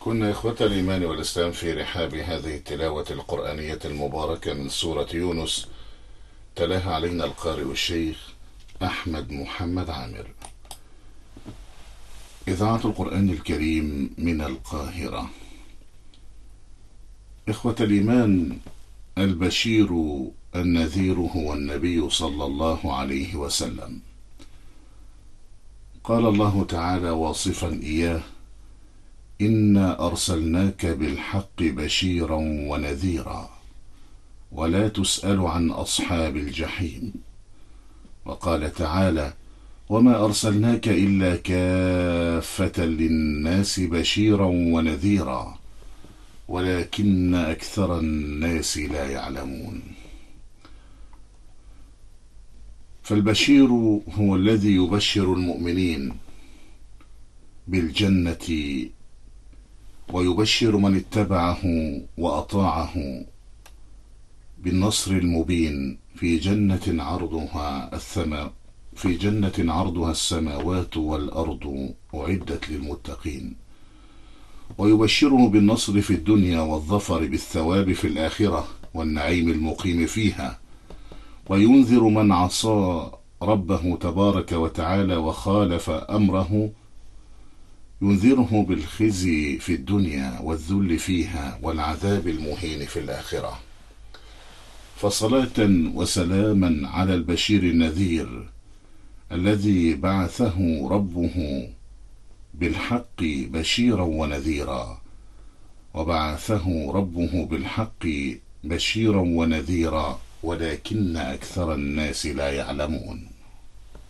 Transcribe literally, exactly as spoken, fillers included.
كنا إخوة الإيمان والإسلام في رحاب هذه التلاوة القرآنية المباركة من سورة يونس، تلاها علينا القارئ الشيخ أحمد محمد عامر. إذاعة القرآن الكريم من القاهرة. إخوة الإيمان، البشير النذير هو النبي صلى الله عليه وسلم. قال الله تعالى واصفا إياه: إنا أرسلناك بالحق بشيرا ونذيرا ولا تسأل عن أصحاب الجحيم. وقال تعالى: وما أرسلناك إلا كافة للناس بشيرا ونذيرا ولكن أكثر الناس لا يعلمون. فالبشير هو الذي يبشر المؤمنين بالجنة ويبشر من اتبعه وأطاعه بالنصر المبين في جنة عرضها السماء في جنة عرضها السماوات والأرض أعدت للمتقين، ويبشره بالنصر في الدنيا والظفر بالثواب في الآخرة والنعيم المقيم فيها، وينذر من عصى ربه تبارك وتعالى وخالف أمره، ينذره بالخزي في الدنيا والذل فيها والعذاب المهين في الآخرة. فصلاة وسلاما على البشير النذير الذي بعثه ربه بالحق بشيرا ونذيرا وبعثه ربه بالحق بشيرا ونذيرا ولكن أكثر الناس لا يعلمون.